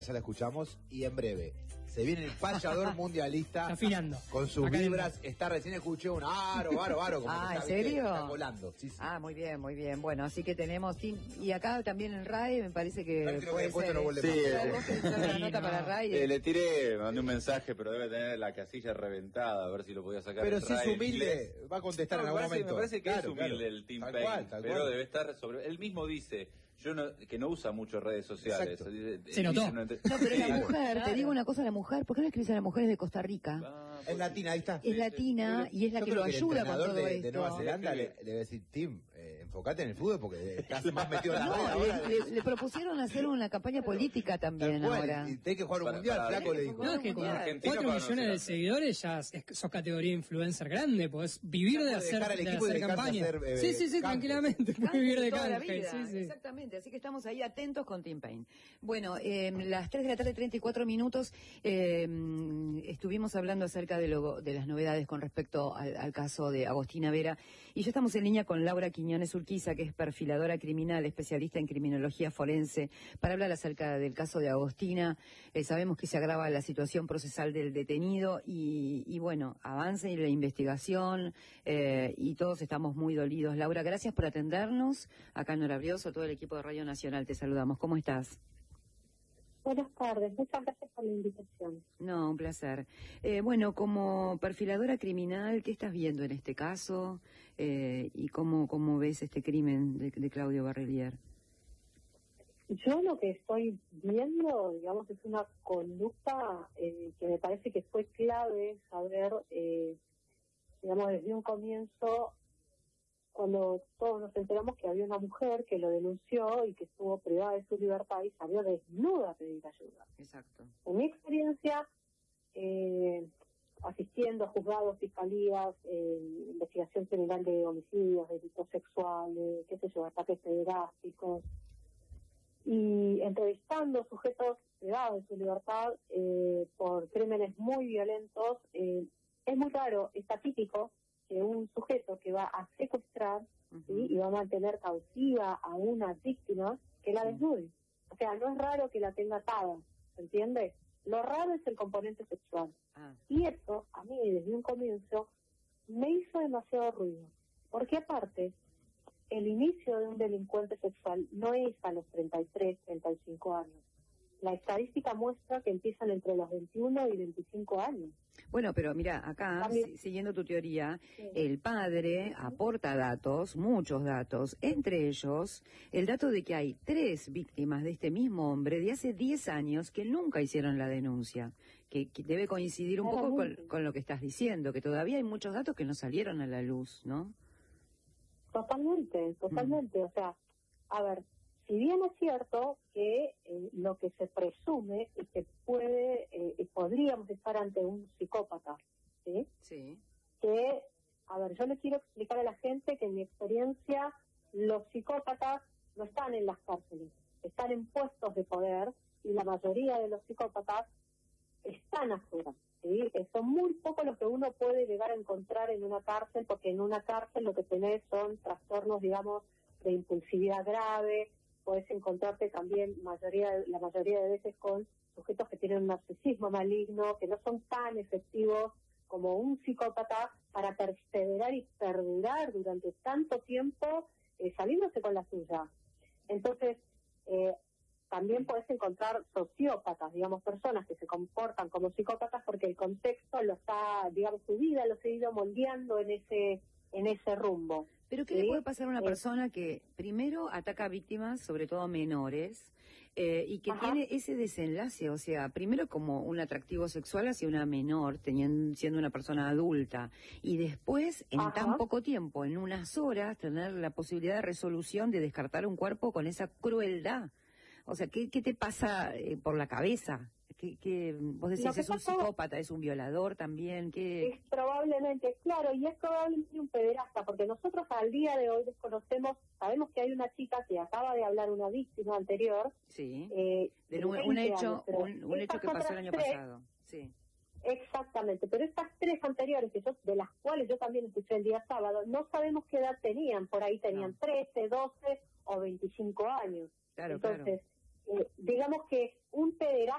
Ya la escuchamos y en breve se viene el payador mundialista afinando con sus vibras. Está recién escuché un aro, como ¿en serio? Está volando. Sí, sí. Muy bien, muy bien. Bueno, así que tenemos y acá también en RAI me parece que puede ser. Una nota para RAI. Le tiré, mandé un mensaje, pero debe tener la casilla reventada, a ver si lo podía sacar. Pero si es humilde, va a contestar en algún momento. Me parece que es humilde el Tim Payne, pero debe estar sobre. Él mismo dice que no usa mucho redes sociales. Se notó. No, pero la mujer, te digo una cosa, la mujer, ¿por qué no escribís a la mujer de Costa Rica? Es latina, ahí está. Es latina y es la que lo ayuda con todo esto. De Nueva Zelanda le debe decir, Tim, enfocate en el fútbol porque estás más metido en la red ahora. Le propusieron hacer una campaña política también ahora. Y tenés que jugar un mundial, flaco, le dijo. No, es que con 4 millones de seguidores ya sos categoría influencer grande, podés vivir de hacer campaña. Sí, tranquilamente, vivir de canje. Exactamente, así que estamos ahí atentos con Tim Payne. Bueno, las 3 de la tarde, 34 minutos, estuvimos hablando acerca de las novedades con respecto al caso de Agostina Vera, y ya estamos en línea con Laura Quiñones Urquiza, que es perfiladora criminal, especialista en criminología forense, para hablar acerca del caso de Agostina. Sabemos que se agrava la situación procesal del detenido y bueno, avanza en la investigación y todos estamos muy dolidos. Laura, gracias por atendernos. Acá en Hora Brioso, todo el equipo de Radio Nacional te saludamos. ¿Cómo estás? Buenas tardes, muchas gracias por la invitación. No, un placer. Bueno, como perfiladora criminal, ¿qué estás viendo en este caso? ¿Y cómo ves este crimen de Claudio Barrelier? Yo lo que estoy viendo, digamos, es una conducta que me parece que fue clave saber, digamos, desde un comienzo, cuando todos nos enteramos que había una mujer que lo denunció y que estuvo privada de su libertad y salió desnuda a pedir ayuda. Exacto. En mi experiencia, asistiendo a juzgados, fiscalías, investigación criminal de homicidios, delitos sexuales, ataques pederásticos, y entrevistando sujetos privados de su libertad por crímenes muy violentos, es muy raro, es atípico que un sujeto que va a secuestrar ¿sí? y va a mantener cautiva a una víctima que la desnude. O sea, no es raro que la tenga atada, ¿se entiende? Lo raro es el componente sexual. Y eso, a mí, desde un comienzo, me hizo demasiado ruido. Porque aparte, el inicio de un delincuente sexual no es a los 33, 35 años. La estadística muestra que empiezan entre los 21 y 25 años. Bueno, pero mira, acá, siguiendo tu teoría, el padre aporta datos, muchos datos, entre ellos el dato de que hay 3 víctimas de este mismo hombre de hace 10 años que nunca hicieron la denuncia, que debe coincidir un poco con lo que estás diciendo, que todavía hay muchos datos que no salieron a la luz, ¿no? Totalmente. O sea, a ver, si bien es cierto que lo que se presume es que podríamos estar ante un psicópata, ¿sí? Sí. Que, a ver, yo le quiero explicar a la gente que en mi experiencia los psicópatas no están en las cárceles, están en puestos de poder y la mayoría de los psicópatas están afuera, ¿sí? Son muy pocos los que uno puede llegar a encontrar en una cárcel, porque en una cárcel lo que tenés son trastornos, digamos, de impulsividad grave. Podés encontrarte también la mayoría de veces con sujetos que tienen un narcisismo maligno, que no son tan efectivos como un psicópata para perseverar y perdurar durante tanto tiempo saliéndose con la suya. Entonces, también podés encontrar sociópatas, digamos, personas que se comportan como psicópatas porque el contexto digamos, su vida los ha ido moldeando en ese rumbo. ¿Pero qué le puede pasar a una persona que primero ataca a víctimas, sobre todo menores, y que tiene ese desenlace? O sea, primero como un atractivo sexual hacia una menor, siendo una persona adulta, y después, en tan poco tiempo, en unas horas, tener la posibilidad de resolución de descartar un cuerpo con esa crueldad. O sea, ¿qué te pasa por la cabeza? ¿Qué vos decís, es un psicópata, es un violador también? Es probablemente, claro, y es probablemente un pederasta, porque nosotros al día de hoy desconocemos, sabemos que hay una chica que acaba de hablar, una víctima anterior. Sí, de un hecho que pasó el año pasado. Sí. Exactamente, pero estas 3 anteriores, de las cuales yo también escuché el día sábado, no sabemos qué edad tenían, por ahí tenían 13, 12 o 25 años. Claro, entonces, digamos que un pederasta